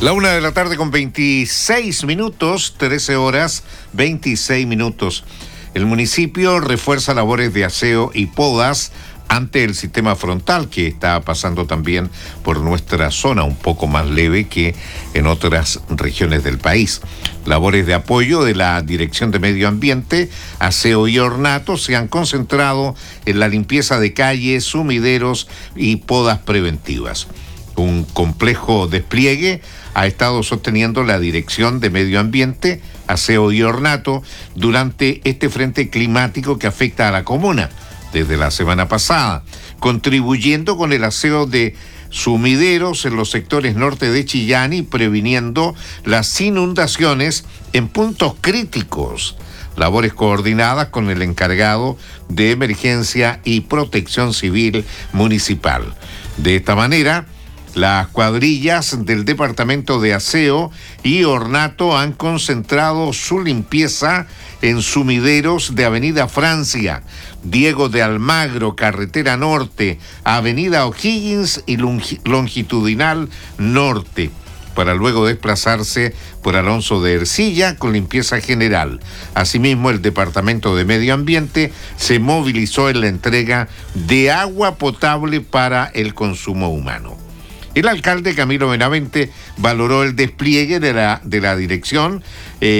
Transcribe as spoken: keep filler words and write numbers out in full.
La una de la tarde con veintiséis minutos, trece horas, veintiséis minutos. El municipio refuerza labores de aseo y podas ante el sistema frontal que está pasando también por nuestra zona, un poco más leve que en otras regiones del país. Labores de apoyo de la Dirección de Medio Ambiente, Aseo y Ornato se han concentrado en la limpieza de calles, sumideros y podas preventivas. Un complejo despliegue ha estado sosteniendo la Dirección de Medio Ambiente, Aseo y Ornato durante este frente climático que afecta a la comuna desde la semana pasada, contribuyendo con el aseo de sumideros en los sectores norte de Chillán y previniendo las inundaciones en puntos críticos. Labores coordinadas con el encargado de Emergencia y Protección Civil Municipal. De esta manera, las cuadrillas del Departamento de Aseo y Ornato han concentrado su limpieza en sumideros de Avenida Francia, Diego de Almagro, Carretera Norte, Avenida O'Higgins y Longitudinal Norte, para luego desplazarse por Alonso de Ercilla con limpieza general. Asimismo, el Departamento de Medio Ambiente se movilizó en la entrega de agua potable para el consumo humano. El alcalde Camilo Benavente valoró el despliegue de la, de la dirección eh,